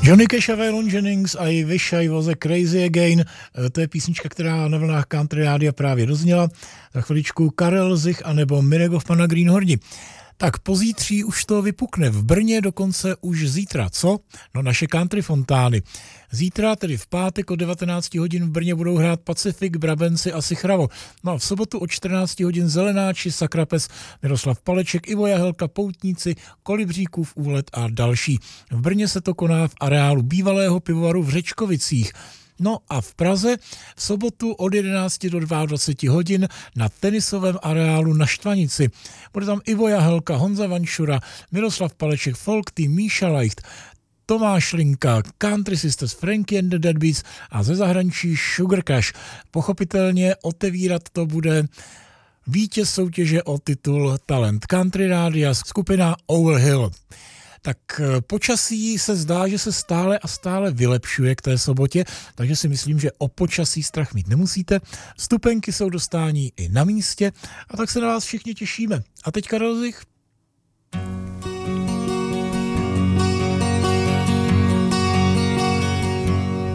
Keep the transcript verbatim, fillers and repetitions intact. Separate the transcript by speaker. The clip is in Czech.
Speaker 1: Johnny Cash a Waylon Jennings I Wish I Was a Crazy Again, to je písnička, která na vlnách Country Rádia právě dozněla. Za chviličku Karel Zich anebo Mirek Hoffman na Greenhorni. Tak pozítří už to vypukne v Brně, dokonce už zítra. Co? No naše country fontány. Zítra, tedy v pátek od devatenáct hodin v Brně budou hrát Pacific, Brabenci a Sichravo. No a v sobotu od čtrnáct hodin Zelenáči, Sakrapes, Miroslav Paleček, Ivo Jahelka, Poutníci, Kolibříkův úlet a další. V Brně se to koná v areálu bývalého pivovaru v Řečkovicích. No a v Praze v sobotu od jedenácti do dvaceti dvou hodin na tenisovém areálu na Štvanici. Bude tam Ivo Jahelka, Honza Vanšura, Miroslav Paleček, Folk Team, Míša Leicht, Tomáš Linka, Country Sisters, Frankie and the Deadbeats a ze zahraničí Sugar Crash. Pochopitelně otevírat to bude vítěz soutěže o titul Talent Country Rádia, skupina Overhill. Tak počasí se zdá, že se stále a stále vylepšuje k té sobotě, takže si myslím, že o počasí strach mít nemusíte. Vstupenky jsou dostání i na místě a tak se na vás všichni těšíme. A teď Karel Zich.